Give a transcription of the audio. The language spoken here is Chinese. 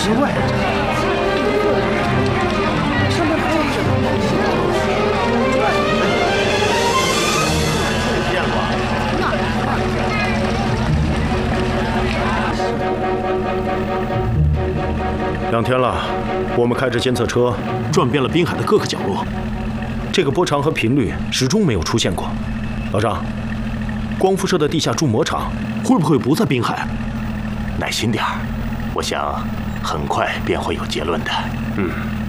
之外的。上面还有什么？ 见过。 2天了，我们开着监测车转遍了滨海的各个角落，这个波长和频率始终没有出现过。老张，光辐射的地下铸模厂会不会不在滨海？ 耐心点儿，我想很快便会有结论的。